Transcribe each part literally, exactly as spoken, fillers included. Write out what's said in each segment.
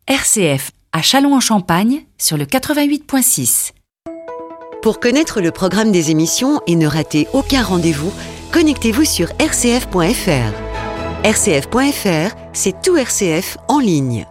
R C F à Châlons-en-Champagne sur le quatre-vingt-huit point six. Pour connaître le programme des émissions et ne rater aucun rendez-vous, connectez-vous sur r c f point f r. r c f point f r, c'est tout R C F en ligne.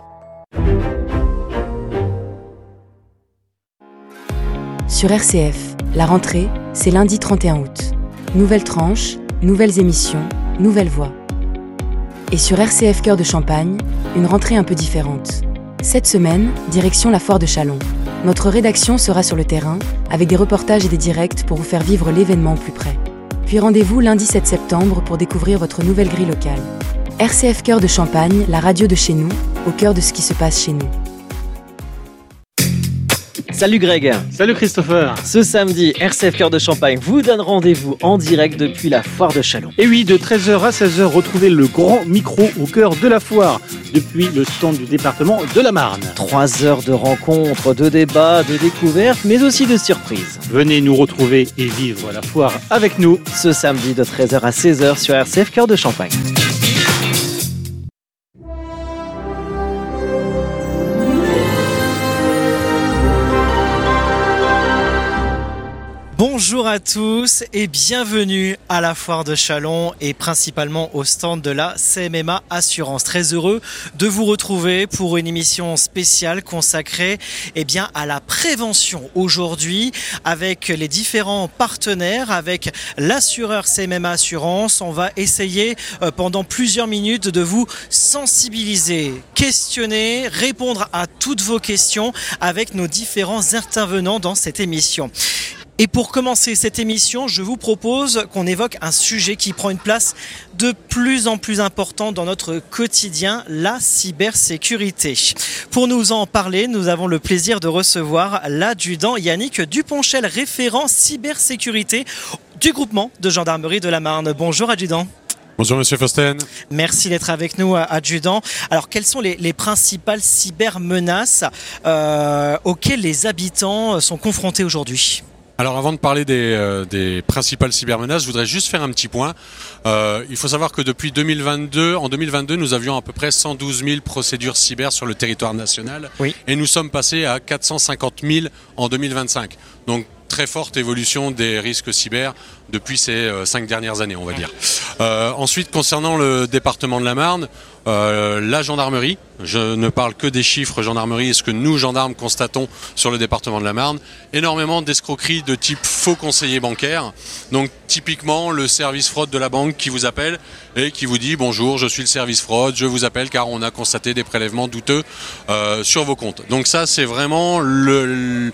Sur R C F, la rentrée, c'est lundi trente et un août. Nouvelle tranche, nouvelles émissions, nouvelles voix. Et sur R C F Cœur de Champagne, une rentrée un peu différente. Cette semaine, direction la foire de Châlons. Notre rédaction sera sur le terrain, avec des reportages et des directs pour vous faire vivre l'événement au plus près. Puis rendez-vous lundi sept septembre pour découvrir votre nouvelle grille locale. R C F Cœur de Champagne, la radio de chez nous, au cœur de ce qui se passe chez nous. Salut Greg. Salut Christopher. Ce samedi, R C F Cœur de Champagne vous donne rendez-vous en direct depuis la foire de Châlons. Et oui, de treize heures à seize heures, retrouvez le grand micro au cœur de la foire, depuis le stand du département de la Marne. Trois heures de rencontres, de débats, de découvertes, mais aussi de surprises. Venez nous retrouver et vivre la foire avec nous. Ce samedi de treize heures à seize heures sur R C F Cœur de Champagne. Bonjour à tous et bienvenue à la foire de Châlons et principalement au stand de la C M M A Assurance. Très heureux de vous retrouver pour une émission spéciale consacrée eh bien, à la prévention aujourd'hui avec les différents partenaires, avec l'assureur C M M A Assurance. On va essayer euh, pendant plusieurs minutes de vous sensibiliser, questionner, répondre à toutes vos questions avec nos différents intervenants dans cette émission. Et pour commencer cette émission, je vous propose qu'on évoque un sujet qui prend une place de plus en plus importante dans notre quotidien, la cybersécurité. Pour nous en parler, nous avons le plaisir de recevoir l'adjudant Yannick Duponchel, référent cybersécurité du groupement de gendarmerie de la Marne. Bonjour adjudant. Bonjour Monsieur Fausten. Merci d'être avec nous, adjudant. Alors, quelles sont les, les principales cybermenaces euh, auxquelles les habitants sont confrontés aujourd'hui ? Alors avant de parler des, euh, des principales cybermenaces, je voudrais juste faire un petit point. Euh, il faut savoir que depuis deux mille vingt-deux, en deux mille vingt-deux, nous avions à peu près cent douze mille procédures cyber sur le territoire national. Oui. Et nous sommes passés à quatre cent cinquante mille en deux mille vingt-cinq. Donc très forte évolution des risques cyber depuis ces euh, cinq dernières années, on va dire. Euh, ensuite, concernant le département de la Marne, euh, la gendarmerie, je ne parle que des chiffres gendarmerie et ce que nous, gendarmes, constatons sur le département de la Marne, énormément d'escroqueries de type faux conseiller bancaire. Donc typiquement le service fraude de la banque qui vous appelle et qui vous dit « Bonjour, je suis le service fraude, je vous appelle car on a constaté des prélèvements douteux euh, sur vos comptes. » Donc ça, c'est vraiment le...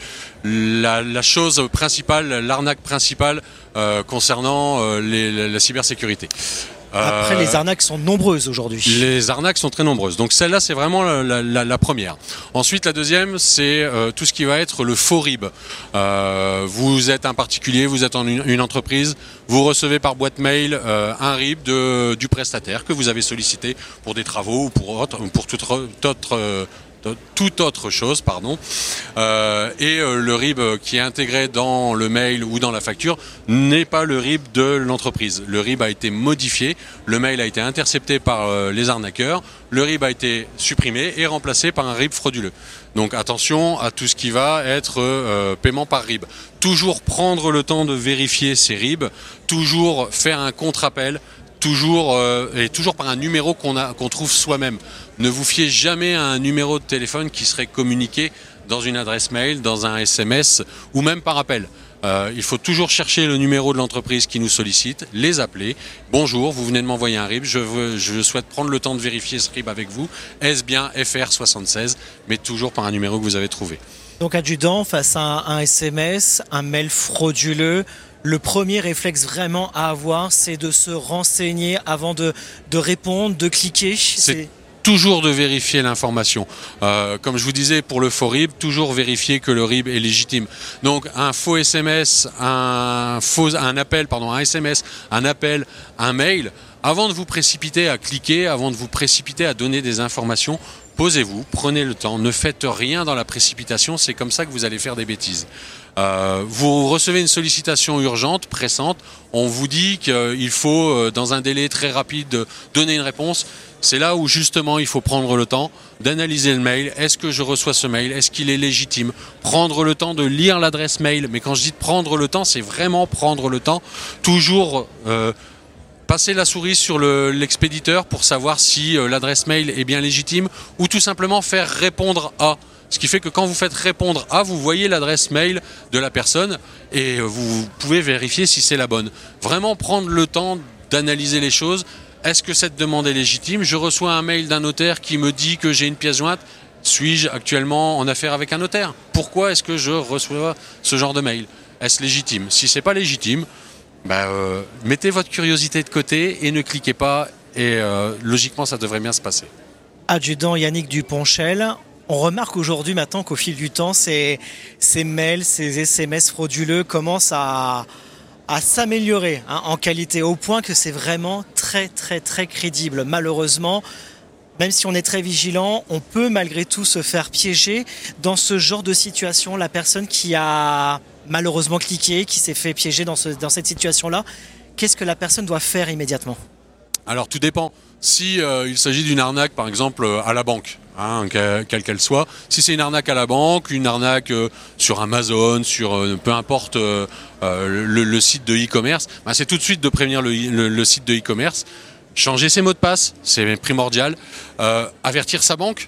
La, la chose principale, l'arnaque principale euh, concernant euh, les, la, la cybersécurité. Après, euh, les arnaques sont nombreuses aujourd'hui. Les arnaques sont très nombreuses. Donc celle-là, c'est vraiment la, la, la première. Ensuite, la deuxième, c'est euh, tout ce qui va être le faux R I B. Euh, vous êtes un particulier, vous êtes en une, une entreprise, vous recevez par boîte mail euh, un R I B de, du prestataire que vous avez sollicité pour des travaux ou pour, autre, pour toute autre... Euh, toute autre chose, pardon. Euh, et euh, le R I B qui est intégré dans le mail ou dans la facture n'est pas le R I B de l'entreprise. Le R I B a été modifié, le mail a été intercepté par euh, les arnaqueurs, le R I B a été supprimé et remplacé par un R I B frauduleux. Donc attention à tout ce qui va être euh, paiement par R I B. Toujours prendre le temps de vérifier ces R I B, toujours faire un contre-appel, toujours euh, et toujours par un numéro qu'on a qu'on trouve soi-même. Ne vous fiez jamais à un numéro de téléphone qui serait communiqué dans une adresse mail, dans un S M S ou même par appel. Euh, il faut toujours chercher le numéro de l'entreprise qui nous sollicite, les appeler. Bonjour, vous venez de m'envoyer un R I B, je, veux, je souhaite prendre le temps de vérifier ce R I B avec vous. Est-ce bien F R soixante-seize, mais toujours par un numéro que vous avez trouvé. Donc adjudant, face à un, un S M S, un mail frauduleux, le premier réflexe vraiment à avoir, c'est de se renseigner avant de, de répondre, de cliquer. C'est... c'est... Toujours de vérifier l'information. Euh, comme je vous disais, pour le faux R I B, toujours vérifier que le R I B est légitime. Donc un faux S M S, un, faux, un appel, pardon, un S M S, un appel, un mail, avant de vous précipiter à cliquer, avant de vous précipiter à donner des informations, posez-vous, prenez le temps, ne faites rien dans la précipitation, c'est comme ça que vous allez faire des bêtises. Euh, vous recevez une sollicitation urgente, pressante, on vous dit qu'il faut, euh, dans un délai très rapide, donner une réponse. C'est là où justement il faut prendre le temps d'analyser le mail. Est-ce que je reçois ce mail? Est-ce qu'il est légitime? Prendre le temps de lire l'adresse mail. Mais quand je dis de prendre le temps, c'est vraiment prendre le temps. Toujours euh, passer la souris sur le, l'expéditeur pour savoir si euh, l'adresse mail est bien légitime ou tout simplement faire répondre à. Ce qui fait que quand vous faites répondre à, vous voyez l'adresse mail de la personne et vous pouvez vérifier si c'est la bonne. Vraiment prendre le temps d'analyser les choses. Est-ce que cette demande est légitime? Je reçois un mail d'un notaire qui me dit que j'ai une pièce jointe. Suis-je actuellement en affaire avec un notaire? Pourquoi est-ce que je reçois ce genre de mail? Est-ce légitime? Si c'est pas légitime, bah, euh, mettez votre curiosité de côté et ne cliquez pas. Et euh, logiquement, ça devrait bien se passer. Adjudant Yannick Duponchel, on remarque aujourd'hui maintenant qu'au fil du temps, ces, ces mails, ces S M S frauduleux commencent à... à s'améliorer hein, en qualité, au point que c'est vraiment très très très crédible. Malheureusement, même si on est très vigilant, on peut malgré tout se faire piéger dans ce genre de situation. La personne qui a malheureusement cliqué, qui s'est fait piéger dans, ce, dans cette situation-là, qu'est-ce que la personne doit faire immédiatement? Alors tout dépend. Si euh, il s'agit d'une arnaque, par exemple, à la banque, hein, quelle qu'elle soit, si c'est une arnaque à la banque, une arnaque euh, sur Amazon, sur euh, peu importe euh, euh, le, le site de e-commerce, bah, c'est tout de suite de prévenir le, le, le site de e-commerce, changer ses mots de passe, c'est primordial, euh, avertir sa banque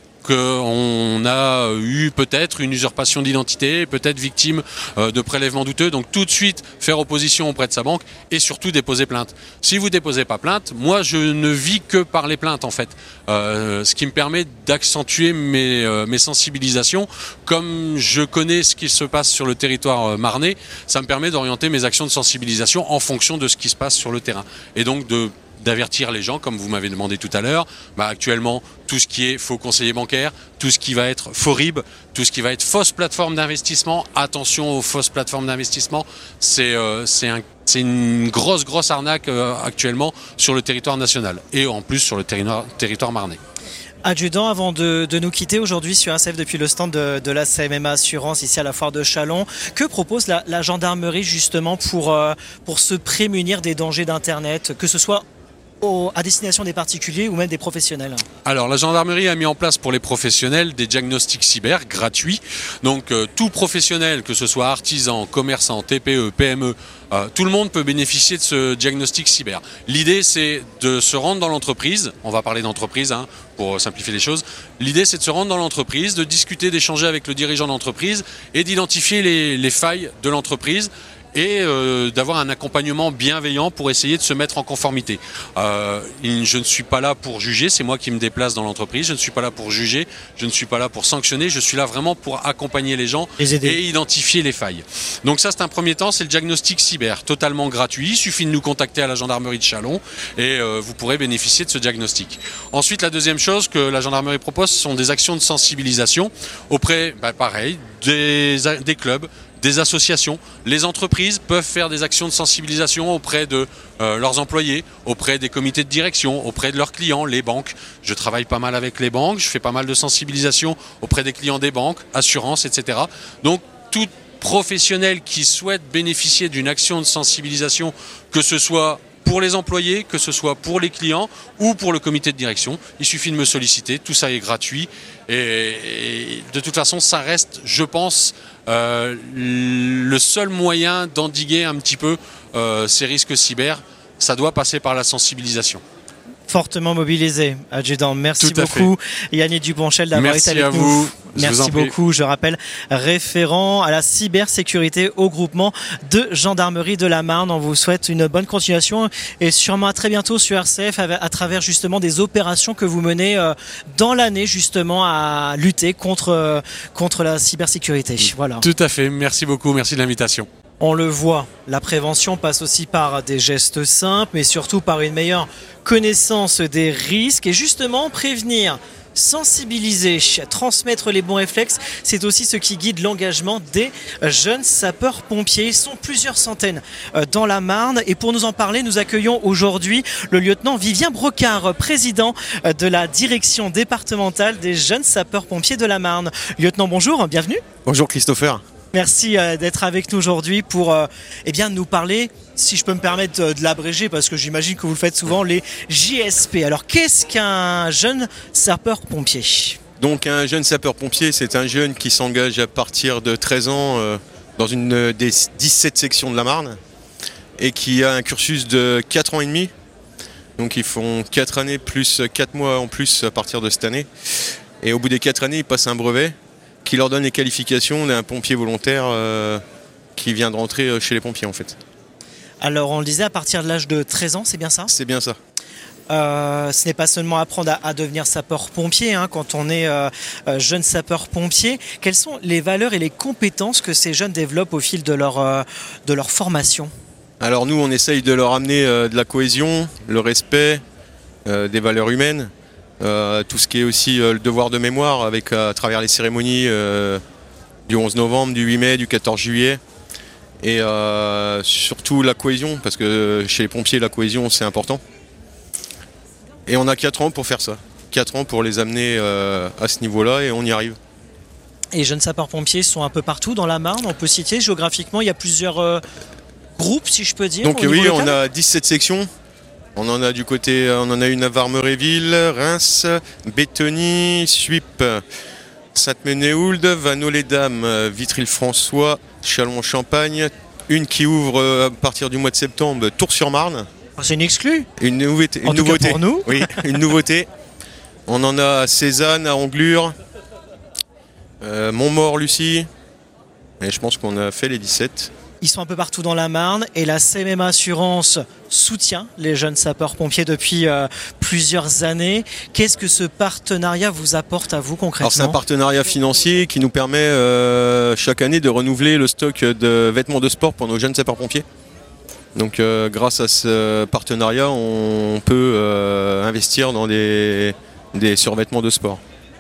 qu'on a eu peut-être une usurpation d'identité, peut-être victime euh, de prélèvements douteux, donc tout de suite faire opposition auprès de sa banque et surtout déposer plainte. Si vous ne déposez pas plainte, moi je ne vis que par les plaintes en fait, euh, ce qui me permet d'accentuer mes, euh, mes sensibilisations. Comme je connais ce qui se passe sur le territoire euh, marnais, ça me permet d'orienter mes actions de sensibilisation en fonction de ce qui se passe sur le terrain et donc de d'avertir les gens, comme vous m'avez demandé tout à l'heure. Bah, actuellement, tout ce qui est faux conseiller bancaire, tout ce qui va être faux R I B, tout ce qui va être fausse plateforme d'investissement, attention aux fausses plateformes d'investissement, c'est euh, c'est un, c'est une grosse, grosse arnaque euh, actuellement sur le territoire national et en plus sur le territoire, territoire marnais. Adjudant, avant de, de nous quitter aujourd'hui sur R C F depuis le stand de, de la C M M A Assurance ici à la foire de Châlons, que propose la, la gendarmerie justement pour, euh, pour se prémunir des dangers d'Internet, que ce soit Au, à destination des particuliers ou même des professionnels? Alors la gendarmerie a mis en place pour les professionnels des diagnostics cyber gratuits. Donc euh, tout professionnel, que ce soit artisan, commerçant, T P E, P M E, euh, tout le monde peut bénéficier de ce diagnostic cyber. L'idée c'est de se rendre dans l'entreprise, on va parler d'entreprise hein, pour simplifier les choses. L'idée c'est de se rendre dans l'entreprise, de discuter, d'échanger avec le dirigeant d'entreprise et d'identifier les, les failles de l'entreprise et euh, d'avoir un accompagnement bienveillant pour essayer de se mettre en conformité. Euh, je ne suis pas là pour juger, c'est moi qui me déplace dans l'entreprise, je ne suis pas là pour juger, je ne suis pas là pour sanctionner, je suis là vraiment pour accompagner les gens les et identifier les failles. Donc ça c'est un premier temps, c'est le diagnostic cyber, totalement gratuit, il suffit de nous contacter à la gendarmerie de Châlons et euh, vous pourrez bénéficier de ce diagnostic. Ensuite la deuxième chose que la gendarmerie propose, ce sont des actions de sensibilisation auprès, bah, pareil, des, des clubs, des associations. Les entreprises peuvent faire des actions de sensibilisation auprès de euh, leurs employés, auprès des comités de direction, auprès de leurs clients, les banques. Je travaille pas mal avec les banques, je fais pas mal de sensibilisation auprès des clients des banques, assurances, et cetera. Donc tout professionnel qui souhaite bénéficier d'une action de sensibilisation, que ce soit pour les employés, que ce soit pour les clients ou pour le comité de direction, il suffit de me solliciter, tout ça est gratuit et, et de toute façon ça reste, je pense, euh, le seul moyen d'endiguer un petit peu euh, ces risques cyber, ça doit passer par la sensibilisation. Fortement mobilisé, adjudant. Merci beaucoup Yannick Duponchel d'avoir été avec nous. Merci beaucoup. Je rappelle, référent à la cybersécurité au groupement de gendarmerie de la Marne. On vous souhaite une bonne continuation et sûrement à très bientôt sur R C F à travers justement des opérations que vous menez dans l'année justement à lutter contre, contre la cybersécurité. Voilà. Tout à fait. Merci beaucoup. Merci de l'invitation. On le voit, la prévention passe aussi par des gestes simples, mais surtout par une meilleure connaissance des risques et justement prévenir, sensibiliser, transmettre les bons réflexes, c'est aussi ce qui guide l'engagement des jeunes sapeurs-pompiers. Ils sont plusieurs centaines dans la Marne et pour nous en parler, nous accueillons aujourd'hui le lieutenant Vivien Brocard, président de la direction départementale des jeunes sapeurs-pompiers de la Marne. Lieutenant, bonjour, bienvenue. Bonjour Christopher. Merci euh, d'être avec nous aujourd'hui pour euh, eh bien, nous parler, si je peux me permettre euh, de l'abréger, parce que j'imagine que vous le faites souvent, les J S P. Alors, qu'est-ce qu'un jeune sapeur-pompier ? Donc, un jeune sapeur-pompier, c'est un jeune qui s'engage à partir de treize ans euh, dans une des dix-sept sections de la Marne et qui a un cursus de quatre ans et demi. Donc, ils font quatre années plus quatre mois en plus à partir de cette année. Et au bout des quatre années, ils passent un brevet qui leur donne les qualifications d'un pompier volontaire euh, qui vient de rentrer chez les pompiers en fait. Alors on le disait, à partir de l'âge de treize ans, c'est bien ça ? C'est bien ça. Euh, ce n'est pas seulement apprendre à, à devenir sapeur-pompier hein, quand on est euh, jeune sapeur-pompier. Quelles sont les valeurs et les compétences que ces jeunes développent au fil de leur, euh, de leur formation ? Alors nous, on essaye de leur amener euh, de la cohésion, le respect, euh, des valeurs humaines. Euh, tout ce qui est aussi euh, le devoir de mémoire avec, euh, à travers les cérémonies euh, du onze novembre, du huit mai, du quatorze juillet et euh, surtout la cohésion parce que chez les pompiers la cohésion c'est important et on a quatre ans pour faire ça, quatre ans pour les amener euh, à ce niveau-là et on y arrive. Et les jeunes sapeurs-pompiers sont un peu partout dans la Marne, on peut citer géographiquement, il y a plusieurs euh, groupes si je peux dire. Donc oui, on a dix-sept sections. On en a du côté, on en a une à Varmeréville, Reims, Bétheny, Suippes, Sainte-Ménéhould, Vanneau-les-Dames, Vitry-le-François, Châlons-en-Champagne, une qui ouvre à partir du mois de septembre, Tours-sur-Marne. C'est une exclue. Une nouveauté. Une en tout nouveauté. Cas pour nous. Oui, une nouveauté. On en a à Cézanne, à Anglure, euh, Montmort-Lucie. Et je pense qu'on a fait les dix-sept. Ils sont un peu partout dans la Marne et la C M M A Assurance soutient les jeunes sapeurs-pompiers depuis euh, plusieurs années. Qu'est-ce que ce partenariat vous apporte à vous concrètement ? Alors c'est un partenariat financier qui nous permet euh, chaque année de renouveler le stock de vêtements de sport pour nos jeunes sapeurs-pompiers. Donc euh, grâce à ce partenariat, on peut euh, investir dans des, des survêtements de sport.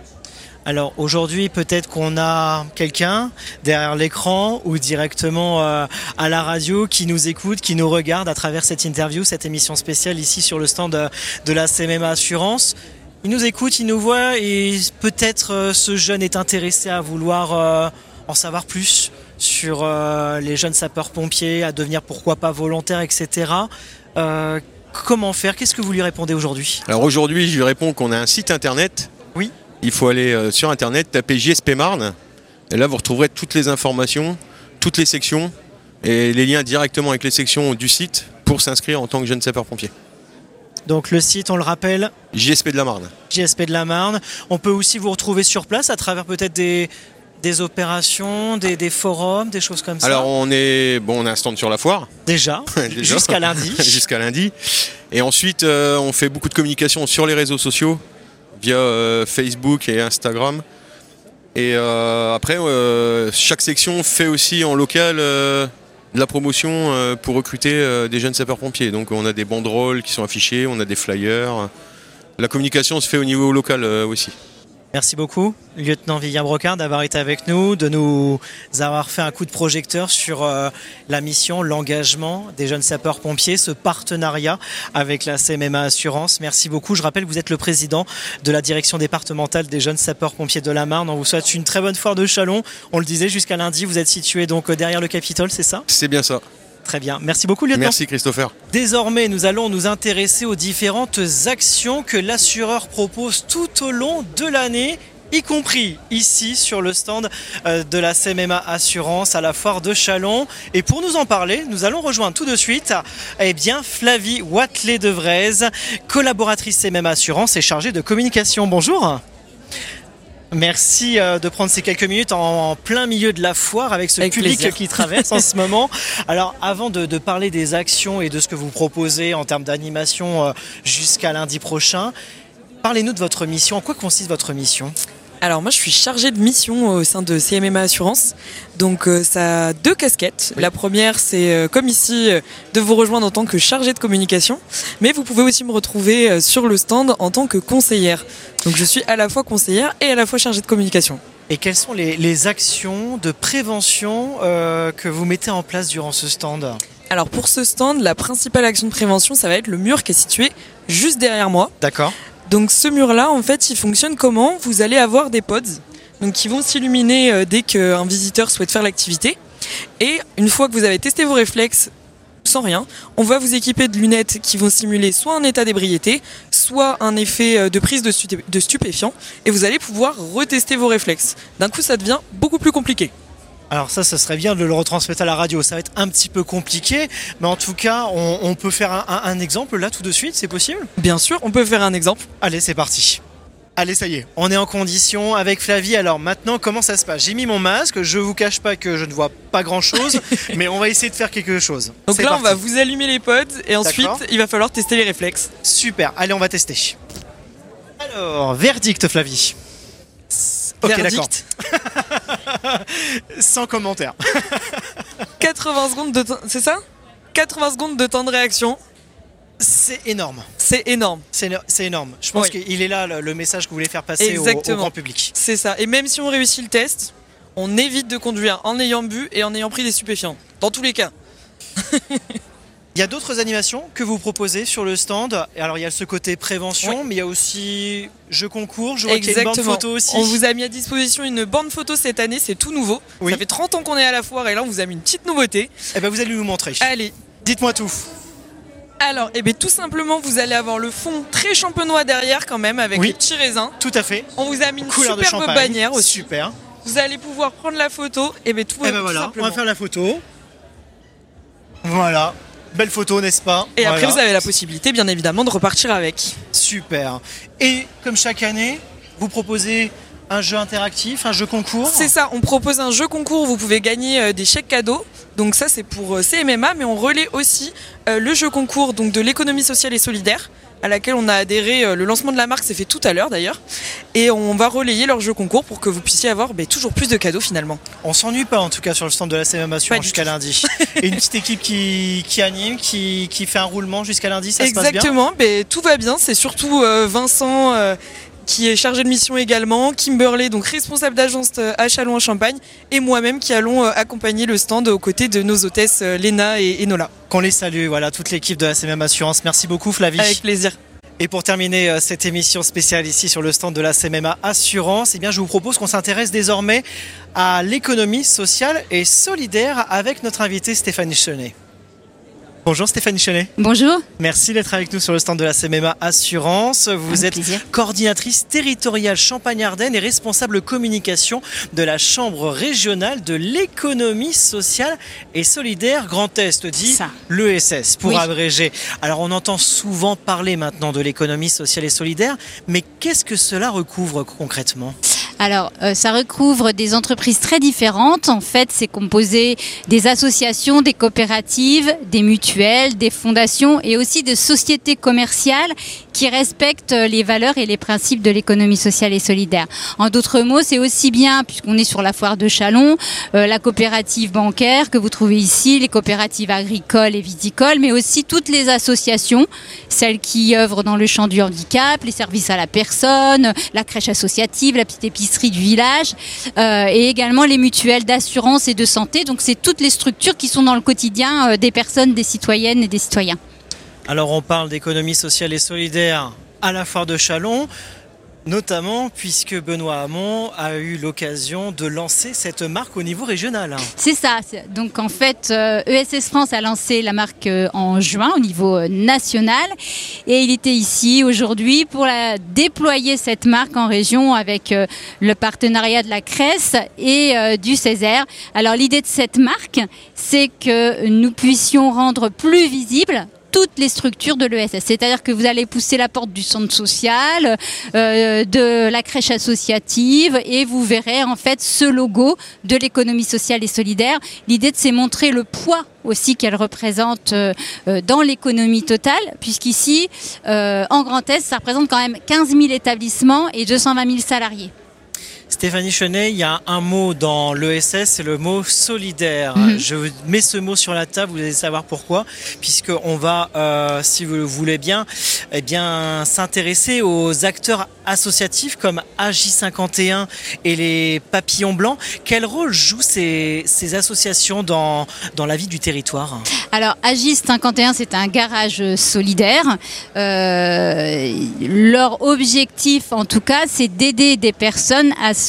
Alors aujourd'hui, peut-être qu'on a quelqu'un derrière l'écran ou directement euh, à la radio qui nous écoute, qui nous regarde à travers cette interview, cette émission spéciale ici sur le stand de, de la C M M A Assurance. Il nous écoute, il nous voit et peut-être euh, ce jeune est intéressé à vouloir euh, en savoir plus sur euh, les jeunes sapeurs-pompiers, à devenir pourquoi pas volontaire, et cetera. Euh, comment faire ? Qu'est-ce que vous lui répondez aujourd'hui ? Alors aujourd'hui, je lui réponds qu'on a un site internet. Oui. Il faut aller euh, sur internet, taper J S P Marne, et là vous retrouverez toutes les informations, toutes les sections, et les liens directement avec les sections du site pour s'inscrire en tant que jeune sapeur-pompier. Donc le site, on le rappelle, J S P de la Marne. J S P de la Marne. On peut aussi vous retrouver sur place à travers peut-être des, des opérations, des, des forums, des choses comme ça. Alors on est bon, on a un stand sur la foire. Déjà, Déjà. jusqu'à lundi. jusqu'à lundi. Et ensuite, euh, on fait beaucoup de communication sur les réseaux sociaux, via euh, Facebook et Instagram. Et euh, après, euh, chaque section fait aussi en local euh, de la promotion euh, pour recruter euh, des jeunes sapeurs-pompiers. Donc on a des banderoles qui sont affichées, on a des flyers. La communication se fait au niveau local euh, aussi. Merci beaucoup, lieutenant Vivien Brocard, d'avoir été avec nous, de nous avoir fait un coup de projecteur sur euh, la mission, l'engagement des jeunes sapeurs-pompiers, ce partenariat avec la C M M A Assurance. Merci beaucoup. Je rappelle que vous êtes le président de la direction départementale des jeunes sapeurs-pompiers de la Marne. On vous souhaite une très bonne foire de Châlons. On le disait, jusqu'à lundi, vous êtes situé donc derrière le Capitole, c'est ça ? C'est bien ça. Très bien. Merci beaucoup, lieutenant. Merci, Christopher. Désormais, nous allons nous intéresser aux différentes actions que l'assureur propose tout au long de l'année, y compris ici sur le stand de la C M M A Assurance à la foire de Châlons. Et pour nous en parler, nous allons rejoindre tout de suite eh bien, Flavie Wathelet-Devrez, collaboratrice C M M A Assurance et chargée de communication. Bonjour. Merci de prendre ces quelques minutes en plein milieu de la foire avec ce avec public plaisir. Qui traverse en ce moment. Alors avant de, de parler des actions et de ce que vous proposez en termes d'animation jusqu'à lundi prochain, parlez-nous de votre mission. En quoi consiste votre mission ? Alors moi je suis chargée de mission au sein de C M M A Assurance, donc euh, ça a deux casquettes. Oui. La première c'est euh, comme ici euh, de vous rejoindre en tant que chargée de communication, mais vous pouvez aussi me retrouver euh, sur le stand en tant que conseillère. Donc je suis à la fois conseillère et à la fois chargée de communication. Et quelles sont les, les actions de prévention euh, que vous mettez en place durant ce stand ? Alors pour ce stand, la principale action de prévention ça va être le mur qui est situé juste derrière moi. D'accord. Donc ce mur-là, en fait, il fonctionne comment ? Vous allez avoir des pods. donc qui vont s'illuminer euh, dès qu'un visiteur souhaite faire l'activité. Et une fois que vous avez testé vos réflexes sans rien, on va vous équiper de lunettes qui vont simuler soit un état d'ébriété, soit un effet de prise de, stupé- de stupéfiant, et vous allez pouvoir retester vos réflexes. D'un coup, ça devient beaucoup plus compliqué. Alors ça, ça serait bien de le retransmettre à la radio. Ça va être un petit peu compliqué, mais en tout cas, on, on peut faire un, un, un exemple là tout de suite, c'est possible ? Bien sûr, on peut faire un exemple. Allez, c'est parti. Allez, ça y est, on est en condition avec Flavie. Alors maintenant, comment ça se passe ? J'ai mis mon masque, je vous cache pas que je ne vois pas grand-chose, mais on va essayer de faire quelque chose. Donc c'est là, parti. on va vous allumer les pods et ensuite, D'accord. il va falloir tester les réflexes. Super, allez, on va tester. Alors, verdict, Flavie. Ok, Verdict. d'accord. Sans commentaire. quatre-vingts secondes de temps, c'est ça ? quatre-vingts secondes de temps de réaction. C'est énorme. C'est énorme. C'est, c'est énorme. Je pense Oui. qu'il est là le, le message que vous voulez faire passer au, au grand public. C'est ça. Et même si on réussit le test, on évite de conduire en ayant bu et en ayant pris des stupéfiants. Dans tous les cas. Il y a d'autres animations que vous proposez sur le stand. Alors il y a ce côté prévention, Oui. mais il y a aussi jeux concours. Je vois qu'il y a une bande photo aussi. On vous a mis à disposition une bande photo cette année, c'est tout nouveau. Oui. Ça fait trente ans qu'on est à la foire et là on vous a mis une petite nouveauté. Eh ben vous allez nous montrer. Allez. Dites-moi tout. Alors, eh bien, tout simplement, vous allez avoir le fond très champenois derrière quand même, avec Oui. les petits raisins. Tout à fait. On vous a mis une Couleur de superbe champagne. bannière aussi. Super. Vous allez pouvoir prendre la photo. Et bien, tout, Et ben tout voilà, simplement. on va faire la photo. Voilà. Belle photo, n'est-ce pas ? Et après, Voilà. vous avez la possibilité, bien évidemment, de repartir avec. Super. Et comme chaque année, vous proposez un jeu interactif, un jeu concours. C'est ça, on propose un jeu concours où vous pouvez gagner euh, des chèques cadeaux. Donc ça, c'est pour euh, C M M A, mais on relaie aussi euh, le jeu concours donc, de l'économie sociale et solidaire, à laquelle on a adhéré. Euh, le lancement de la marque s'est fait tout à l'heure d'ailleurs. Et on va relayer leur jeu concours pour que vous puissiez avoir bah, toujours plus de cadeaux finalement. On s'ennuie pas en tout cas sur le stand de la C M M A Assurance Pas du jusqu'à tout. lundi. Et une petite équipe qui, qui anime, qui, qui fait un roulement jusqu'à lundi, ça se passe bien ? Exactement, bah, tout va bien. C'est surtout euh, Vincent euh, qui est chargé de mission également, Kimberley, donc responsable d'agence euh, à Châlons-en-Champagne, et moi-même qui allons euh, accompagner le stand aux côtés de nos hôtesses euh, Léna et, et Nola. Qu'on les salue, voilà, toute l'équipe de la C M M A Assurance. Merci beaucoup Flavie. Avec plaisir. Et pour terminer euh, cette émission spéciale ici sur le stand de la C M M A Assurance, eh bien, je vous propose qu'on s'intéresse désormais à l'économie sociale et solidaire avec notre invitée Stéphanie Chenet. Bonjour Stéphanie Chenet. Bonjour. Merci d'être avec nous sur le stand de la C M M A Assurance. Vous Avec êtes plaisir. coordinatrice territoriale Champagne-Ardenne et responsable communication de la Chambre régionale de l'économie sociale et solidaire Grand Est, dit Ça. l'E S S pour Oui. abréger. Alors on entend souvent parler maintenant de l'économie sociale et solidaire, mais qu'est-ce que cela recouvre concrètement ? Alors, euh, ça recouvre des entreprises très différentes. En fait, c'est composé des associations, des coopératives, des mutuelles, des fondations et aussi de sociétés commerciales qui respectent les valeurs et les principes de l'économie sociale et solidaire. En d'autres mots, c'est aussi bien, puisqu'on est sur la foire de Châlons, euh, la coopérative bancaire que vous trouvez ici, les coopératives agricoles et viticoles, mais aussi toutes les associations, celles qui œuvrent dans le champ du handicap, les services à la personne, la crèche associative, la petite épicerie du village, euh, et également les mutuelles d'assurance et de santé. Donc c'est toutes les structures qui sont dans le quotidien euh, des personnes, des citoyennes et des citoyens. Alors on parle d'économie sociale et solidaire à la foire de Châlons, notamment puisque Benoît Hamon a eu l'occasion de lancer cette marque au niveau régional. C'est ça. C'est- Donc en fait, euh, E S S France a lancé la marque euh, en juin au niveau euh, national et il était ici aujourd'hui pour la, déployer cette marque en région avec euh, le partenariat de la Cresse et euh, du Césaire. Alors l'idée de cette marque, c'est que nous puissions rendre plus visible toutes les structures de l'E S S. C'est-à-dire que vous allez pousser la porte du centre social, euh, de la crèche associative et vous verrez en fait ce logo de l'économie sociale et solidaire. L'idée, c'est montrer le poids aussi qu'elle représente euh, euh, dans l'économie totale, puisqu'ici, euh, en Grand Est, ça représente quand même quinze mille établissements et deux cent vingt mille salariés. Stéphanie Chenet, il y a un mot dans l'E S S, c'est le mot solidaire. Mhm. Je mets ce mot sur la table, vous allez savoir pourquoi, puisqu'on va, euh, si vous le voulez bien, eh bien s'intéresser aux acteurs associatifs comme A J cinquante et un et les Papillons Blancs. Quel rôle jouent ces, ces associations dans, dans la vie du territoire ? Alors, Agis cinquante et un, c'est un garage solidaire. Euh, leur objectif, en tout cas, c'est d'aider des personnes à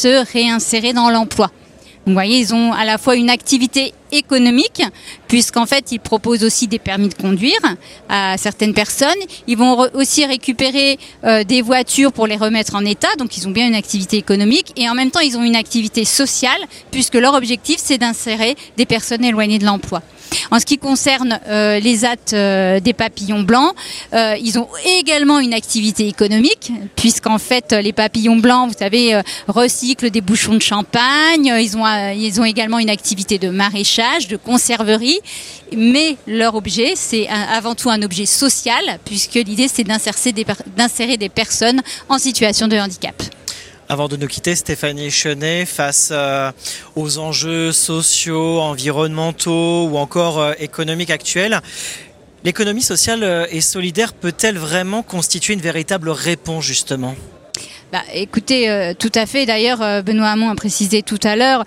se réinsérer dans l'emploi. Donc, vous voyez, ils ont à la fois une activité économique, puisqu'en fait, ils proposent aussi des permis de conduire à certaines personnes. Ils vont re- aussi récupérer euh, des voitures pour les remettre en état. Donc, ils ont bien une activité économique. Et en même temps, ils ont une activité sociale, puisque leur objectif, c'est d'insérer des personnes éloignées de l'emploi. En ce qui concerne euh, les A T euh, des papillons blancs, euh, ils ont également une activité économique, puisqu'en fait, les papillons blancs, vous savez, euh, recyclent des bouchons de champagne. Ils ont, euh, ils ont également une activité de maraîchage, de conserverie. Mais leur objet, c'est un, avant tout un objet social, puisque l'idée, c'est d'insérer des, d'insérer des personnes en situation de handicap. Avant de nous quitter, Stéphanie Chenet, face euh, aux enjeux sociaux, environnementaux ou encore euh, économiques actuels, l'économie sociale et solidaire peut-elle vraiment constituer une véritable réponse justement ? Bah, écoutez, euh, tout à fait. D'ailleurs, euh, Benoît Hamon a précisé tout à l'heure,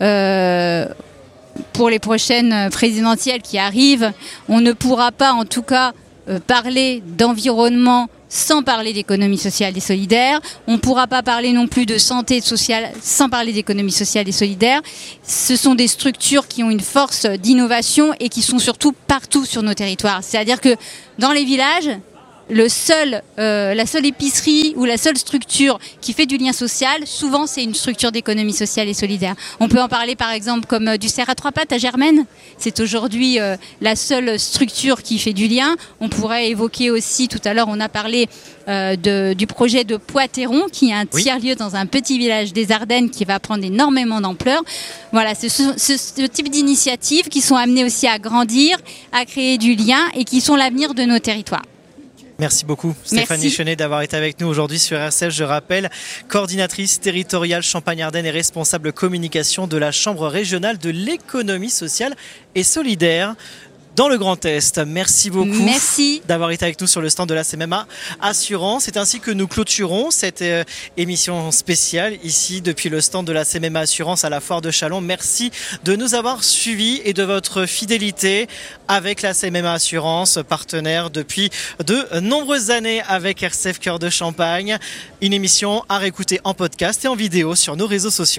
euh, pour les prochaines présidentielles qui arrivent, on ne pourra pas en tout cas euh, parler d'environnement sans parler d'économie sociale et solidaire. On ne pourra pas parler non plus de santé sociale sans parler d'économie sociale et solidaire. Ce sont des structures qui ont une force d'innovation et qui sont surtout partout sur nos territoires. C'est-à-dire que dans les villages, le seul, euh, la seule épicerie ou la seule structure qui fait du lien social, souvent c'est une structure d'économie sociale et solidaire. On peut en parler par exemple comme euh, du cerf à trois pattes à Germaine. C'est aujourd'hui euh, la seule structure qui fait du lien. On pourrait évoquer aussi, tout à l'heure on a parlé euh, de, du projet de Poitéron, qui est un Oui. tiers-lieu dans un petit village des Ardennes qui va prendre énormément d'ampleur. Voilà, c'est ce, ce, ce type d'initiatives qui sont amenées aussi à grandir, à créer du lien et qui sont l'avenir de nos territoires. Merci beaucoup Stéphanie Merci. Chenet d'avoir été avec nous aujourd'hui sur R C F. Je rappelle, coordinatrice territoriale Champagne-Ardenne et responsable communication de la Chambre régionale de l'économie sociale et solidaire dans le Grand Est. Merci beaucoup Merci. d'avoir été avec nous sur le stand de la C M M A Assurance. C'est ainsi que nous clôturons cette euh, émission spéciale ici depuis le stand de la C M M A Assurance à la Foire de Châlons. Merci de nous avoir suivis et de votre fidélité avec la C M M A Assurance, partenaire depuis de nombreuses années avec R C F Cœur de Champagne. Une émission à réécouter en podcast et en vidéo sur nos réseaux sociaux.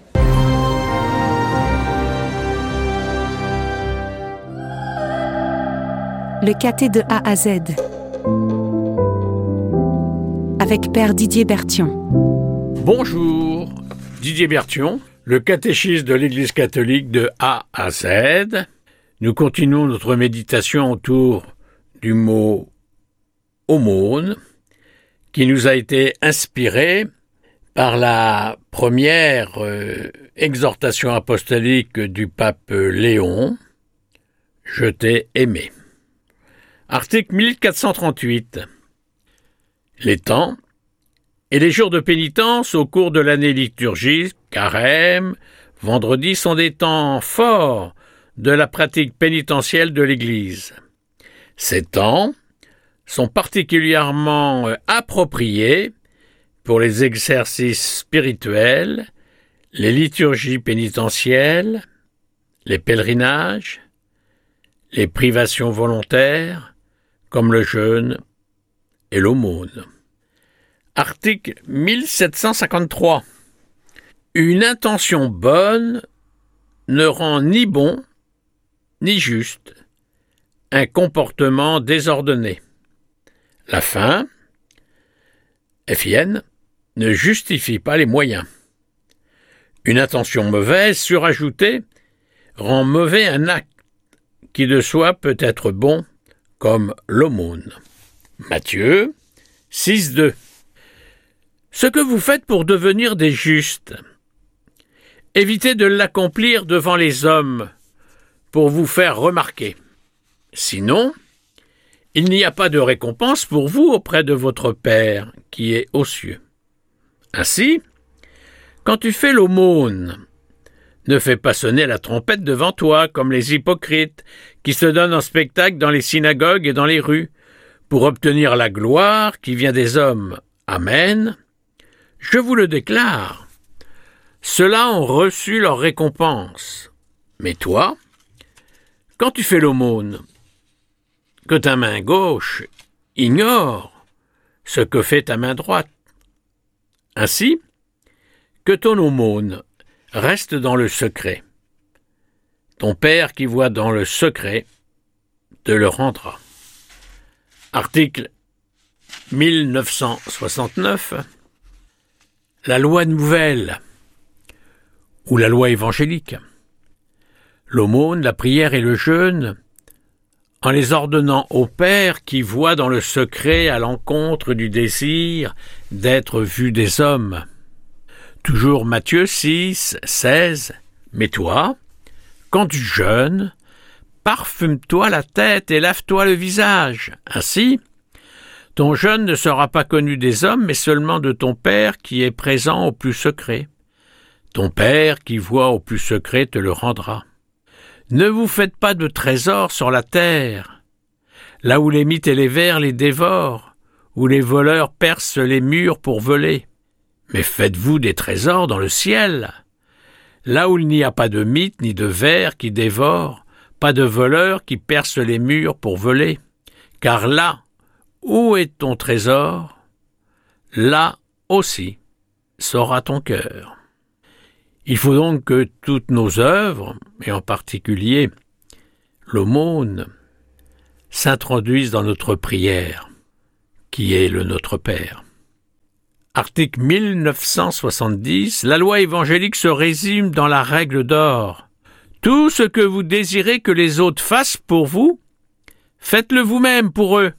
Le K T de A à Z. Avec Père Didier Berthion. Bonjour, Didier Berthion, le catéchisme de l'Église catholique de A à Z. Nous continuons notre méditation autour du mot aumône, qui nous a été inspiré par la première euh, exhortation apostolique du pape Léon, « Je t'ai aimé ». Article mille quatre cent trente-huit. Les temps et les jours de pénitence au cours de l'année liturgique, carême, vendredi, sont des temps forts de la pratique pénitentielle de l'Église. Ces temps sont particulièrement appropriés pour les exercices spirituels, les liturgies pénitentielles, les pèlerinages, les privations volontaires, comme le jeûne et l'aumône. Article mille sept cent cinquante-trois. Une intention bonne ne rend ni bon ni juste un comportement désordonné. La fin, F I N, ne justifie pas les moyens. Une intention mauvaise surajoutée rend mauvais un acte qui de soi peut être bon, comme l'aumône. Matthieu six deux. Ce que vous faites pour devenir des justes, évitez de l'accomplir devant les hommes pour vous faire remarquer. Sinon, il n'y a pas de récompense pour vous auprès de votre Père qui est aux cieux. Ainsi, quand tu fais l'aumône, ne fais pas sonner la trompette devant toi, comme les hypocrites, qui se donnent en spectacle dans les synagogues et dans les rues, pour obtenir la gloire qui vient des hommes. Amen. Je vous le déclare, ceux-là ont reçu leur récompense. Mais toi, quand tu fais l'aumône, que ta main gauche ignore ce que fait ta main droite. Ainsi, que ton aumône reste dans le secret. Ton Père qui voit dans le secret te le rendra. Article mille neuf cent soixante-neuf. La loi nouvelle ou la loi évangélique. L'aumône, la prière et le jeûne, en les ordonnant au Père qui voit dans le secret à l'encontre du désir d'être vu des hommes. Toujours Matthieu six, seize. Mais toi, quand tu jeûnes, parfume-toi la tête et lave-toi le visage. Ainsi, ton jeûne ne sera pas connu des hommes, mais seulement de ton Père qui est présent au plus secret. Ton Père qui voit au plus secret te le rendra. Ne vous faites pas de trésors sur la terre, là où les mythes et les vers les dévorent, où les voleurs percent les murs pour voler. Mais faites-vous des trésors dans le ciel, là où il n'y a pas de mythes ni de vers qui dévorent, pas de voleurs qui percent les murs pour voler. Car là où est ton trésor, là aussi sera ton cœur. Il faut donc que toutes nos œuvres, et en particulier l'aumône, s'introduisent dans notre prière, qui est le Notre Père. Article mille neuf cent soixante-dix. La loi évangélique se résume dans la règle d'or. Tout ce que vous désirez que les autres fassent pour vous, faites-le vous-même pour eux.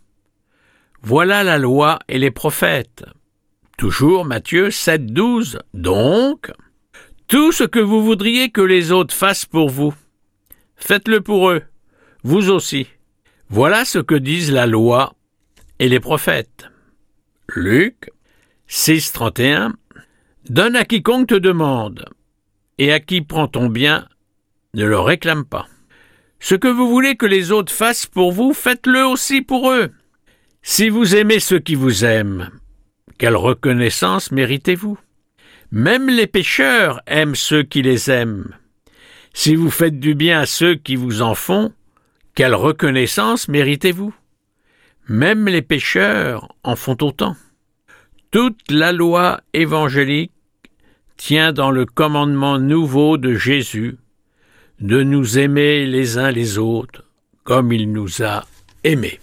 Voilà la loi et les prophètes. Toujours Matthieu sept, douze. Donc, tout ce que vous voudriez que les autres fassent pour vous, faites-le pour eux, vous aussi. Voilà ce que disent la loi et les prophètes. Luc six, trente et un. Donne à quiconque te demande, et à qui prend ton bien, ne le réclame pas. Ce que vous voulez que les autres fassent pour vous, faites-le aussi pour eux. Si vous aimez ceux qui vous aiment, quelle reconnaissance méritez-vous? Même les pécheurs aiment ceux qui les aiment. Si vous faites du bien à ceux qui vous en font, quelle reconnaissance méritez-vous? Même les pécheurs en font autant. Toute la loi évangélique tient dans le commandement nouveau de Jésus de nous aimer les uns les autres comme il nous a aimés.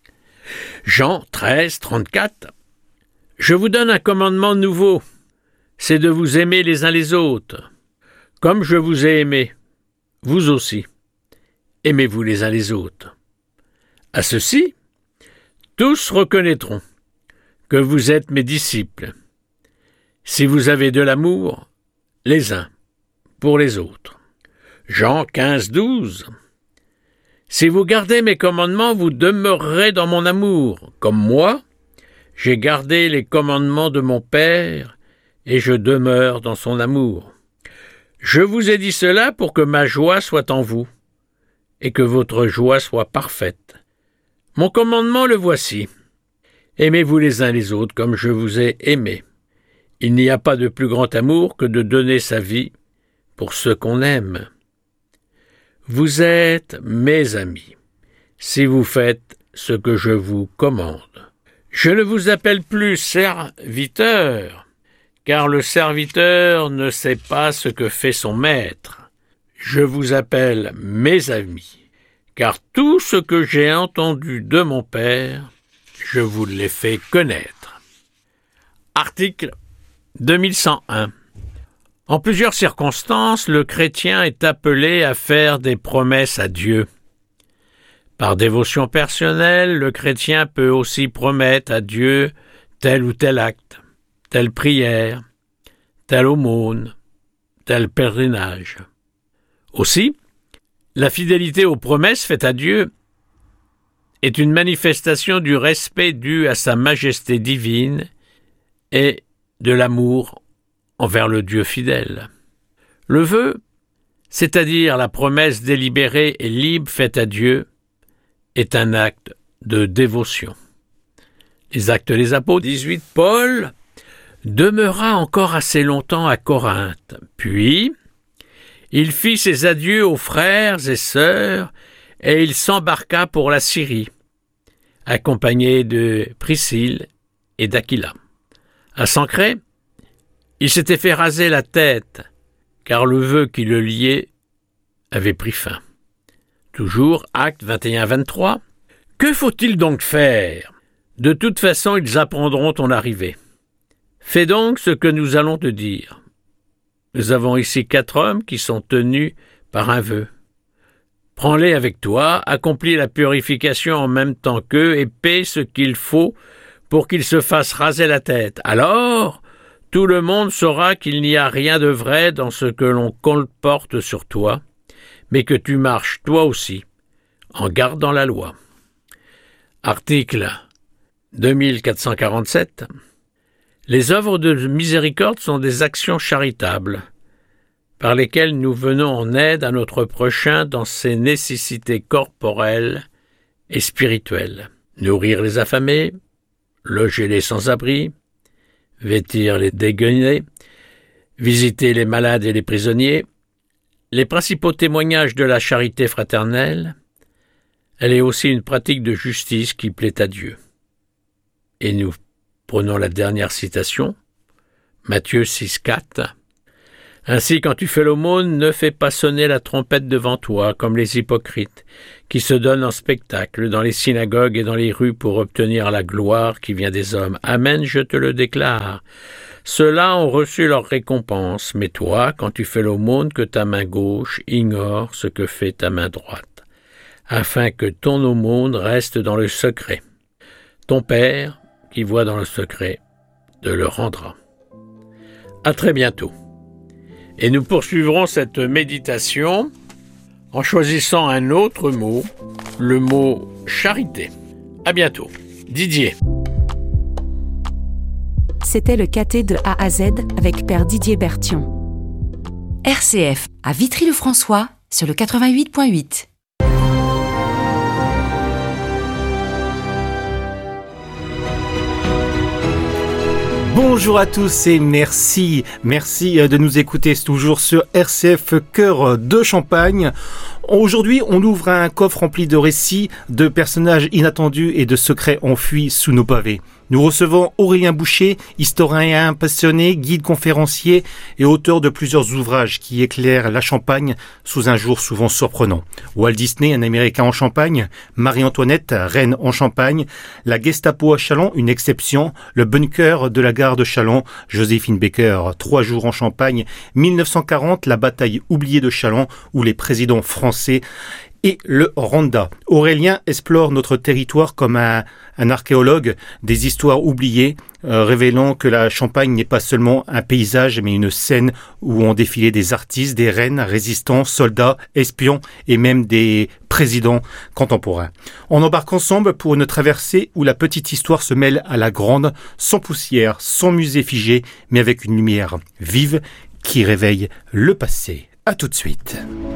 Jean treize, trente-quatre. Je vous donne un commandement nouveau, c'est de vous aimer les uns les autres. Comme je vous ai aimé, vous aussi, aimez-vous les uns les autres. À ceci, tous reconnaîtront que vous êtes mes disciples, si vous avez de l'amour les uns pour les autres. Jean quinze, douze. Si vous gardez mes commandements, vous demeurerez dans mon amour, comme moi, j'ai gardé les commandements de mon Père, et je demeure dans son amour. Je vous ai dit cela pour que ma joie soit en vous, et que votre joie soit parfaite. Mon commandement le voici. Aimez-vous les uns les autres comme je vous ai aimés. Il n'y a pas de plus grand amour que de donner sa vie pour ceux qu'on aime. Vous êtes mes amis, si vous faites ce que je vous commande. Je ne vous appelle plus serviteur, car le serviteur ne sait pas ce que fait son maître. Je vous appelle mes amis, car tout ce que j'ai entendu de mon Père, je vous l'ai fait connaître. Article deux mille cent un. En plusieurs circonstances, le chrétien est appelé à faire des promesses à Dieu. Par dévotion personnelle, le chrétien peut aussi promettre à Dieu tel ou tel acte, telle prière, telle aumône, tel pèlerinage. Aussi, la fidélité aux promesses faites à Dieu est une manifestation du respect dû à sa majesté divine et de l'amour envers le Dieu fidèle. Le vœu, c'est-à-dire la promesse délibérée et libre faite à Dieu, est un acte de dévotion. Les Actes des Apôtres dix-huit, Paul demeura encore assez longtemps à Corinthe, puis il fit ses adieux aux frères et sœurs et il s'embarqua pour la Syrie, accompagné de Priscille et d'Aquila. À Sancré, Il s'était fait raser la tête, car le vœu qui le liait avait pris fin. Toujours, acte vingt et un vingt-trois. Que faut-il donc faire ? De toute façon, ils apprendront ton arrivée. Fais donc ce que nous allons te dire. Nous avons ici quatre hommes qui sont tenus par un vœu. Prends-les avec toi, accomplis la purification en même temps qu'eux et paie ce qu'il faut pour qu'ils se fassent raser la tête. Alors, tout le monde saura qu'il n'y a rien de vrai dans ce que l'on colporte sur toi, mais que tu marches toi aussi, en gardant la loi. Article deux mille quatre cent quarante-sept. Les œuvres de miséricorde sont des actions charitables, par lesquelles nous venons en aide à notre prochain dans ses nécessités corporelles et spirituelles. Nourrir les affamés, loger les sans-abri, vêtir les déguenés, visiter les malades et les prisonniers, les principaux témoignages de la charité fraternelle, elle est aussi une pratique de justice qui plaît à Dieu. Et nous prenons la dernière citation, Matthieu six quatre. Ainsi, quand tu fais l'aumône, ne fais pas sonner la trompette devant toi, comme les hypocrites, qui se donnent en spectacle dans les synagogues et dans les rues pour obtenir la gloire qui vient des hommes. Amen, je te le déclare. Ceux-là ont reçu leur récompense, mais toi, quand tu fais l'aumône, que ta main gauche ignore ce que fait ta main droite, afin que ton aumône reste dans le secret. Ton Père, qui voit dans le secret, te le rendra. À très bientôt. Et nous poursuivrons cette méditation en choisissant un autre mot, le mot charité. À bientôt. Didier. C'était le K T de A à Z avec Père Didier Berthion. R C F à Vitry-le-François sur le quatre-vingt-huit point huit. Bonjour à tous et merci, merci de nous écouter toujours sur R C F Cœur de Champagne. Aujourd'hui, on ouvre un coffre rempli de récits, de personnages inattendus et de secrets enfuis sous nos pavés. Nous recevons Aurélien Boucher, historien passionné, guide conférencier et auteur de plusieurs ouvrages qui éclairent la Champagne sous un jour souvent surprenant. Walt Disney, un Américain en Champagne, Marie-Antoinette, reine en Champagne, la Gestapo à Châlons, une exception, le bunker de la gare de Châlons, Joséphine Baker, trois jours en Champagne, mille neuf cent quarante, la bataille oubliée de Châlons où les présidents français et le Rwanda. Aurélien explore notre territoire comme un, un archéologue des histoires oubliées, euh, révélant que la Champagne n'est pas seulement un paysage, mais une scène où ont défilé des artistes, des reines, résistants, soldats, espions et même des présidents contemporains. On embarque ensemble pour une traversée où la petite histoire se mêle à la grande, sans poussière, sans musée figé, mais avec une lumière vive qui réveille le passé. À tout de suite.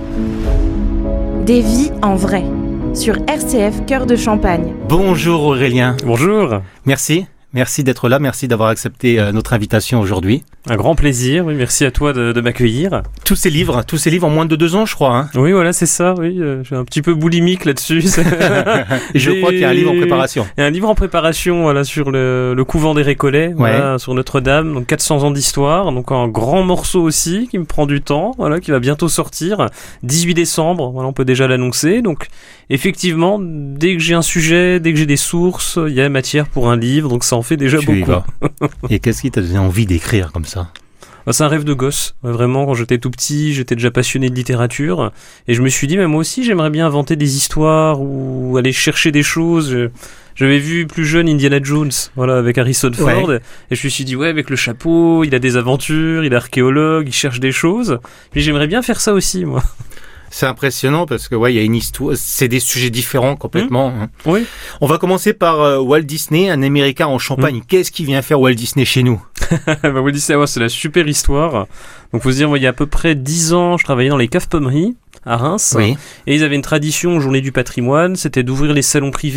Des vies en vrai, sur R C F Cœur de Champagne. Bonjour Aurélien. Bonjour. Merci, merci d'être là, merci d'avoir accepté euh, notre invitation aujourd'hui. Un grand plaisir, oui, merci à toi de, de m'accueillir. Tous ces livres, tous ces livres en moins de deux ans je crois. Hein. Oui voilà c'est ça, oui, euh, je suis un petit peu boulimique là-dessus. Et je crois qu'il y a un livre en préparation. Il y a un livre en préparation voilà, sur le, le couvent des Récollets, voilà, ouais. Sur Notre-Dame, donc quatre cents ans d'histoire, donc un grand morceau aussi qui me prend du temps, voilà, qui va bientôt sortir, dix-huit décembre, voilà, on peut déjà l'annoncer, donc effectivement, dès que j'ai un sujet, dès que j'ai des sources, il y a matière pour un livre, donc ça en fait déjà tu beaucoup. Et qu'est-ce qui t'a donné envie d'écrire comme ça ? C'est un rêve de gosse, vraiment, quand j'étais tout petit, j'étais déjà passionné de littérature, et je me suis dit, mais moi aussi j'aimerais bien inventer des histoires, ou aller chercher des choses. J'avais vu plus jeune Indiana Jones, voilà, avec Harrison Ford, ouais. Et je me suis dit, ouais, avec le chapeau, il a des aventures, il est archéologue, il cherche des choses, mais j'aimerais bien faire ça aussi, moi. C'est impressionnant parce que ouais, il y a une histoire, c'est des sujets différents complètement. Mmh. Oui. On va commencer par euh, Walt Disney, un Américain en Champagne. Mmh. Qu'est-ce qui vient faire Walt Disney chez nous ? bah, Walt Disney, ouais, c'est la super histoire. Donc faut se dire, moi, il y a à peu près dix ans, je travaillais dans les caves pommeries à Reims, oui. Et ils avaient une tradition, journée du patrimoine, c'était d'ouvrir les salons privés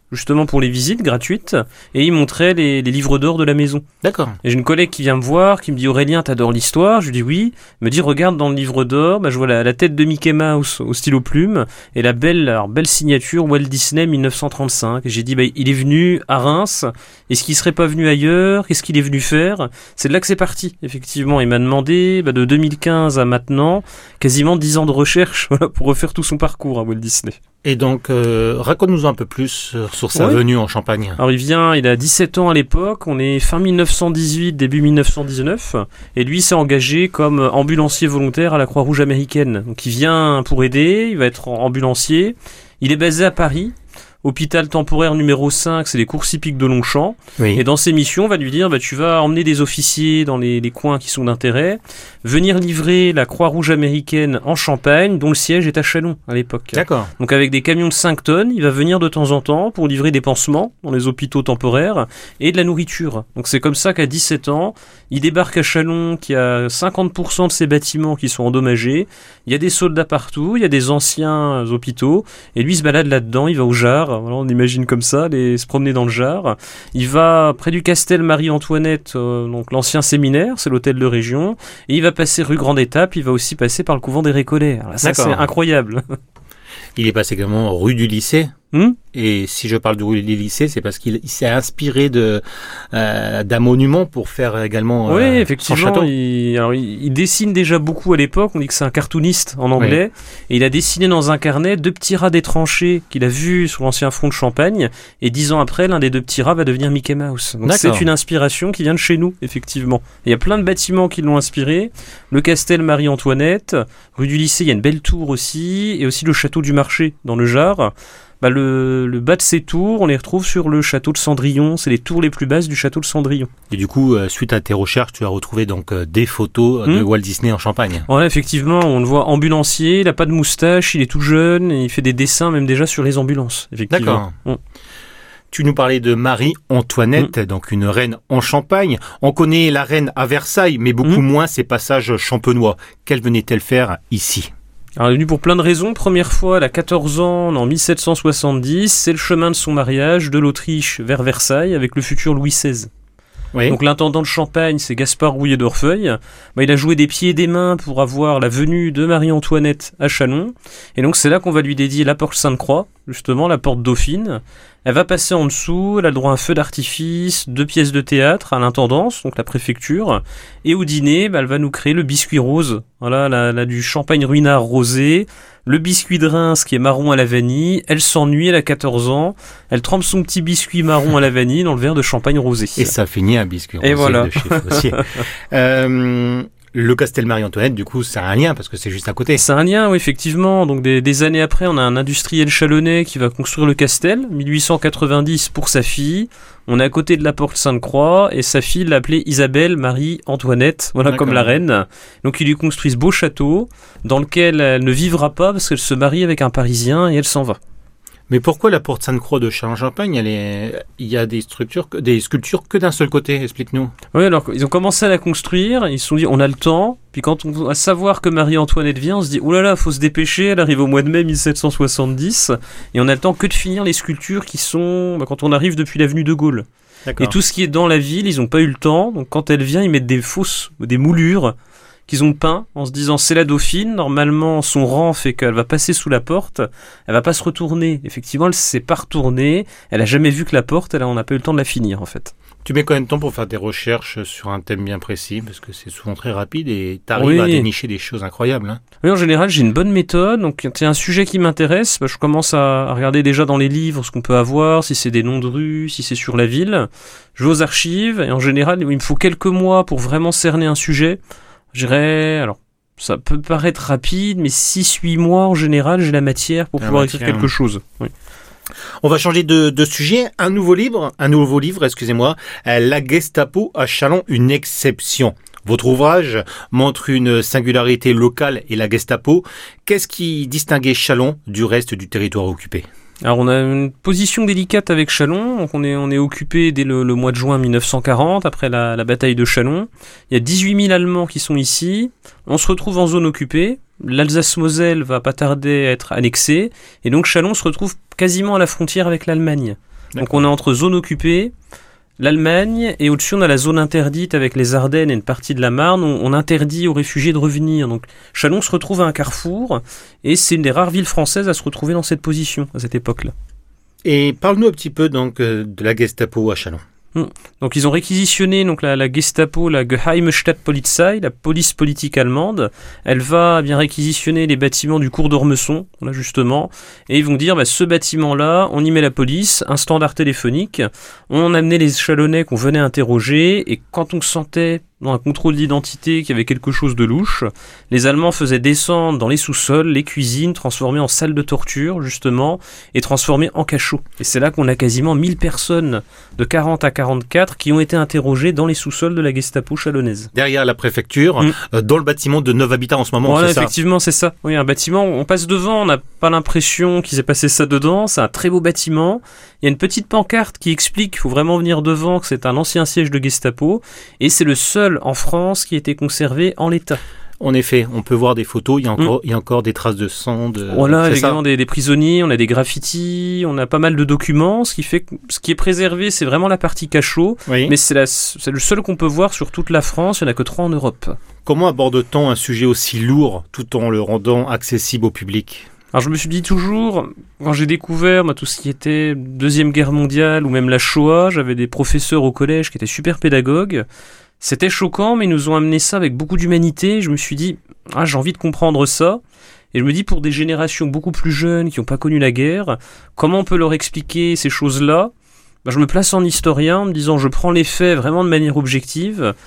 justement pour les visites gratuites, et il montrait les, les livres d'or de la maison. D'accord. Et j'ai une collègue qui vient me voir, qui me dit « Aurélien, t'adores l'histoire ?» Je lui dis « Oui ». Elle me dit « Regarde dans le livre d'or, bah, je vois la, la tête de Mickey Mouse au stylo plume, et la belle, alors, belle signature Walt Disney dix-neuf cent trente-cinq. » Et j'ai dit bah, « Il est venu à Reims, est-ce qu'il serait pas venu ailleurs? Qu'est-ce qu'il est venu faire ?» C'est de là que c'est parti, effectivement. Il m'a demandé, bah, de deux mille quinze à maintenant, quasiment dix ans de recherche voilà, pour refaire tout son parcours à Walt Disney. Et donc, euh, raconte-nous un peu plus sur sa ouais. venue en Champagne. Alors il vient, il a dix-sept ans à l'époque, on est fin dix-neuf cent dix-huit, début dix-neuf cent dix-neuf, et lui s'est engagé comme ambulancier volontaire à la Croix-Rouge américaine. Donc il vient pour aider, il va être ambulancier, il est basé à Paris. Hôpital temporaire numéro cinq, c'est les courses hippiques de Longchamp. Oui. Et dans ses missions, on va lui dire, bah, tu vas emmener des officiers dans les, les coins qui sont d'intérêt, venir livrer la Croix-Rouge américaine en Champagne, dont le siège est à Châlons à l'époque. D'accord. Donc avec des camions de cinq tonnes, il va venir de temps en temps pour livrer des pansements dans les hôpitaux temporaires et de la nourriture. Donc c'est comme ça qu'à dix-sept ans, il débarque à Châlons, qui a cinquante pour cent de ses bâtiments qui sont endommagés. Il y a des soldats partout, il y a des anciens hôpitaux, et lui il se balade là-dedans, il va au Jard. Voilà, on imagine comme ça, les, se promener dans le Jard. Il va près du Castel Marie-Antoinette, euh, donc l'ancien séminaire, c'est l'hôtel de région, et il va passer rue Grande Étape, il va aussi passer par le couvent des Récollets. Alors ça, c'est incroyable. Il est passé également rue du Lycée. Mmh. Et si je parle du lycée, c'est parce qu'il il s'est inspiré de euh, d'un monument pour faire également euh, oui, son château. effectivement. Il, alors, il, il dessine déjà beaucoup à l'époque. On dit que c'est un cartooniste en anglais. Oui. Et il a dessiné dans un carnet deux petits rats des tranchées qu'il a vus sur l'ancien front de Champagne. Et dix ans après, l'un des deux petits rats va devenir Mickey Mouse. Donc c'est une inspiration qui vient de chez nous, effectivement. Il y a plein de bâtiments qui l'ont inspiré. Le Castel Marie-Antoinette, rue du Lycée, il y a une belle tour aussi, et aussi le château du Marché dans le Jard. Bah le, le bas de ces tours, on les retrouve sur le château de Cendrillon. C'est les tours les plus basses du château de Cendrillon. Et du coup, euh, suite à tes recherches, tu as retrouvé donc euh, des photos mmh. de Walt Disney en Champagne. Ouais, effectivement, on le voit ambulancier, il n'a pas de moustache, il est tout jeune, et il fait des dessins même déjà sur les ambulances. Effectivement. D'accord. Mmh. Tu nous parlais de Marie-Antoinette, mmh. donc une reine en Champagne. On connaît la reine à Versailles, mais beaucoup mmh. moins ses passages champenois. Qu'elle venait-elle faire ici ? Alors, elle est venue pour plein de raisons. Première fois, elle a quatorze ans, en mille sept cent soixante-dix. C'est le chemin de son mariage de l'Autriche vers Versailles avec le futur Louis seize. Oui. Donc l'intendant de Champagne, c'est Gaspard Rouillet d'Orfeuille. Bah, il a joué des pieds et des mains pour avoir la venue de Marie-Antoinette à Châlons. Et donc c'est là qu'on va lui dédier la porte Sainte-Croix, justement, la porte Dauphine. Elle va passer en dessous, elle a le droit à un feu d'artifice, deux pièces de théâtre à l'intendance, donc la préfecture. Et au dîner, bah, elle va nous créer le biscuit rose. Voilà, la, la, du champagne ruinard rosé. Le biscuit de Reims qui est marron à la vanille. Elle s'ennuie, elle a quatorze ans. Elle trempe son petit biscuit marron à la vanille dans le verre de champagne rosé. Et ça finit un biscuit rosé et voilà. de chez Faussier. euh, le Castel Marie-Antoinette, du coup, c'est un lien parce que c'est juste à côté. C'est un lien, oui, effectivement. Donc des, des années après, on a un industriel chalonnais qui va construire le Castel, mille huit cent quatre-vingt-dix pour sa fille. On est à côté de la porte Sainte-Croix et sa fille l'appelait Isabelle Marie-Antoinette, voilà, comme la reine. Donc ils lui construisent beau château dans lequel elle ne vivra pas parce qu'elle se marie avec un Parisien et elle s'en va. Mais pourquoi la porte Sainte-Croix de Châlons-Champagne, elle est... il y a des structures, des sculptures que d'un seul côté, explique-nous. Oui, alors ils ont commencé à la construire, ils se sont dit on a le temps, puis quand on va savoir que Marie-Antoinette vient, on se dit oh là là, faut se dépêcher, elle arrive au mois de mai mille sept cent soixante-dix, et on a le temps que de finir les sculptures qui sont, bah, quand on arrive depuis l'avenue de Gaulle. D'accord. Et tout ce qui est dans la ville, ils n'ont pas eu le temps, donc quand elle vient, ils mettent des fausses, des moulures, qu'ils ont peint en se disant c'est la Dauphine, normalement son rang fait qu'elle va passer sous la porte, elle va pas se retourner. Effectivement, elle s'est pas retournée, elle a jamais vu que la porte, elle a, on n'a pas eu le temps de la finir en fait. Tu mets combien de temps pour faire des recherches sur un thème bien précis, parce que c'est souvent très rapide et tu arrives oui. à dénicher des choses incroyables. Hein. Oui, en général, j'ai une bonne méthode. Donc, quand il y a un sujet qui m'intéresse, bah, je commence à regarder déjà dans les livres ce qu'on peut avoir, si c'est des noms de rues, si c'est sur la ville. Je vais aux archives et en général, il me faut quelques mois pour vraiment cerner un sujet. Je dirais, alors, ça peut paraître rapide, mais six huit mois en général, j'ai la matière pour la pouvoir matière. écrire quelque chose. Oui. On va changer de, de sujet. Un nouveau livre, un nouveau livre, excusez-moi, La Gestapo à Châlons, une exception. Votre ouvrage montre une singularité locale et la Gestapo. Qu'est-ce qui distinguait Châlons du reste du territoire occupé ? Alors on a une position délicate avec Châlons, donc on est, on est occupé dès le, le mois de juin mille neuf cent quarante, après la, la bataille de Châlons. Il y a dix-huit mille Allemands qui sont ici, on se retrouve en zone occupée, l'Alsace-Moselle va pas tarder à être annexée, et donc Châlons se retrouve quasiment à la frontière avec l'Allemagne. Donc on est entre zone occupée, l'Allemagne, et au-dessus on a la zone interdite avec les Ardennes et une partie de la Marne. On, on interdit aux réfugiés de revenir. Donc Châlons se retrouve à un carrefour, et c'est une des rares villes françaises à se retrouver dans cette position à cette époque-là. Et parle-nous un petit peu donc euh, de la Gestapo à Châlons. Donc ils ont réquisitionné donc la, la Gestapo, la Geheime Staatspolizei, la police politique allemande. Elle va bien réquisitionner les bâtiments du cours d'Ormesson, là justement, et ils vont dire bah, ce bâtiment-là, on y met la police, un standard téléphonique, on amenait les Chalonnais qu'on venait interroger, et quand on sentait dans un contrôle d'identité qu'il y avait quelque chose de louche, les Allemands faisaient descendre dans les sous-sols, les cuisines, transformées en salles de torture, justement, et transformées en cachots. Et c'est là qu'on a quasiment mille personnes de quarante à quarante-quatre qui ont été interrogées dans les sous-sols de la Gestapo chalonnaise. Derrière la préfecture, mmh. euh, dans le bâtiment de neuf habitants en ce moment, voilà, c'est ça ? Effectivement, c'est ça. Oui, un bâtiment, on passe devant, on n'a pas l'impression qu'il s'est passé ça dedans, c'est un très beau bâtiment. Il y a une petite pancarte qui explique qu'il faut vraiment venir devant, que c'est un ancien siège de Gestapo, et c'est le seul en France qui a été conservé en l'état. En effet, on peut voir des photos, il y a encore, mmh. il y a encore des traces de sang. De... Voilà, également des, des prisonniers, on a des graffitis, on a pas mal de documents, ce qui fait que ce qui est préservé, c'est vraiment la partie cachot, oui. mais c'est, la, c'est le seul qu'on peut voir sur toute la France, il n'y en a que trois en Europe. Comment aborde-t-on un sujet aussi lourd tout en le rendant accessible au public ? Alors je me suis dit toujours, quand j'ai découvert moi, tout ce qui était Deuxième Guerre mondiale ou même la Shoah, j'avais des professeurs au collège qui étaient super pédagogues. C'était choquant, mais ils nous ont amené ça avec beaucoup d'humanité. Je me suis dit, ah, j'ai envie de comprendre ça. Et je me dis, pour des générations beaucoup plus jeunes qui n'ont pas connu la guerre, comment on peut leur expliquer ces choses-là ? Ben, je me place en historien en me disant, je prends les faits vraiment de manière objective.